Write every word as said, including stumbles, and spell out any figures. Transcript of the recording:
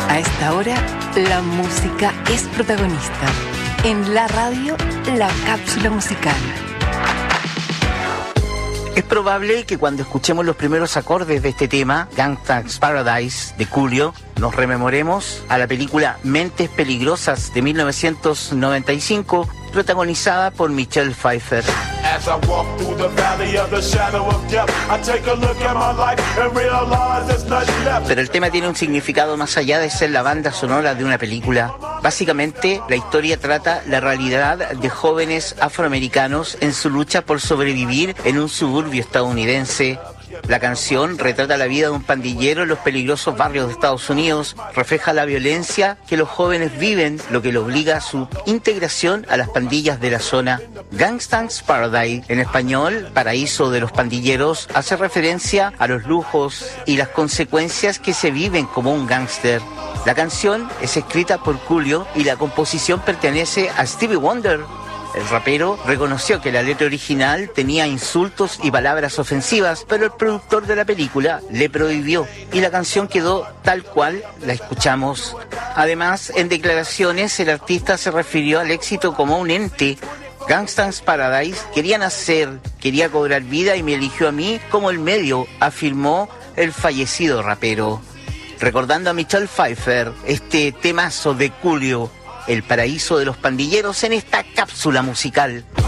A esta hora, la música es protagonista. En la radio, la cápsula musical. Es probable que cuando escuchemos los primeros acordes de este tema, Gangsta's Paradise de Coolio, nos rememoremos a la película Mentes Peligrosas de mil novecientos noventa y cinco, protagonizada por Michelle Pfeiffer. Pero el tema tiene un significado más allá de ser la banda sonora de una película. Básicamente, la historia trata la realidad de jóvenes afroamericanos en su lucha por sobrevivir en un suburbio estadounidense. La canción retrata la vida de un pandillero en los peligrosos barrios de Estados Unidos, refleja la violencia que los jóvenes viven, lo que le obliga a su integración a las pandillas de la zona. Gangsta's Paradise, en español, Paraíso de los Pandilleros, hace referencia a los lujos y las consecuencias que se viven como un gángster. La canción es escrita por Coolio y la composición pertenece a Stevie Wonder. El rapero reconoció que la letra original tenía insultos y palabras ofensivas, pero el productor de la película le prohibió y la canción quedó tal cual la escuchamos. Además, en declaraciones, el artista se refirió al éxito como un ente. Gangsta's Paradise quería nacer, quería cobrar vida y me eligió a mí como el medio, afirmó el fallecido rapero. Recordando a Michelle Pfeiffer, este temazo de Coolio, El Paraíso de los Pandilleros, en esta cápsula musical.